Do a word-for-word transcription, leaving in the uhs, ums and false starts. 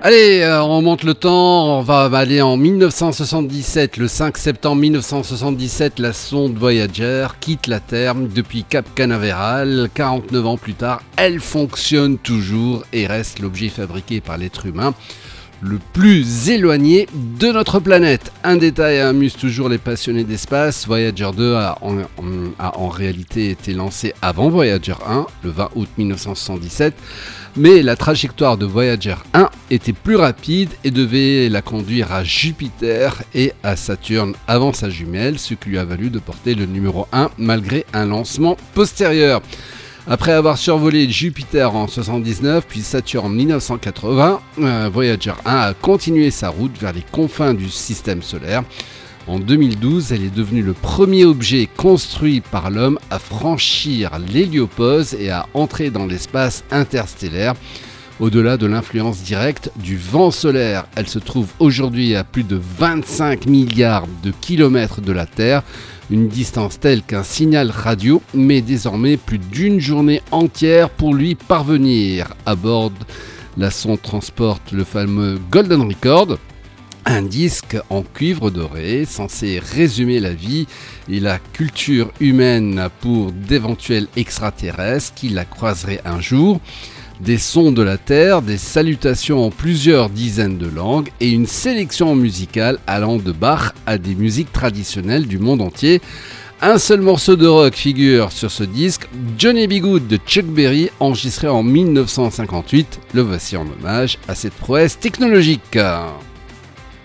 Allez, euh, on remonte le temps, on va aller en mille neuf cent soixante-dix-sept. Le cinq septembre mille neuf cent soixante-dix-sept, la sonde Voyager quitte la Terre depuis Cap Canaveral. quarante-neuf ans plus tard, elle fonctionne toujours et reste l'objet fabriqué par l'être humain le plus éloigné de notre planète. Un détail amuse toujours les passionnés d'espace, Voyager deux a en, a en réalité été lancé avant Voyager un, le vingt août mille neuf cent soixante-dix-sept, mais la trajectoire de Voyager un était plus rapide et devait la conduire à Jupiter et à Saturne avant sa jumelle, ce qui lui a valu de porter le numéro un malgré un lancement postérieur. Après avoir survolé Jupiter en soixante-dix-neuf puis Saturne en mille neuf cent quatre-vingts, euh, Voyager un a continué sa route vers les confins du système solaire. En deux mille douze, elle est devenue le premier objet construit par l'homme à franchir l'héliopause et à entrer dans l'espace interstellaire. Au-delà de l'influence directe du vent solaire, elle se trouve aujourd'hui à plus de vingt-cinq milliards de kilomètres de la Terre, une distance telle qu'un signal radio met désormais plus d'une journée entière pour lui parvenir. À bord, la sonde transporte le fameux Golden Record, un disque en cuivre doré censé résumer la vie et la culture humaine pour d'éventuels extraterrestres qui la croiseraient un jour. Des sons de la Terre, des salutations en plusieurs dizaines de langues et une sélection musicale allant de Bach à des musiques traditionnelles du monde entier. Un seul morceau de rock figure sur ce disque, Johnny B. Good de Chuck Berry, enregistré en mille neuf cent cinquante-huit. Le voici en hommage à cette prouesse technologique.